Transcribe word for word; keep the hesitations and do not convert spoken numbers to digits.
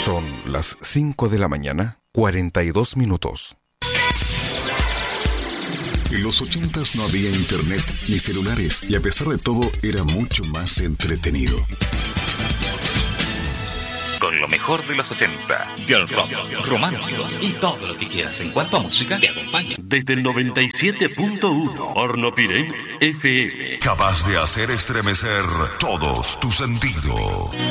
Son las cinco de la mañana, cuarenta y dos minutos. En los ochentas no había internet ni celulares y a pesar de todo era mucho más entretenido. Con lo mejor de los ochenta, girl rock, románticos y todo lo que quieras en cuanto a música te acompaña. Desde el noventa y siete punto uno, Hornopiren F M. Capaz de hacer estremecer todos tus sentidos.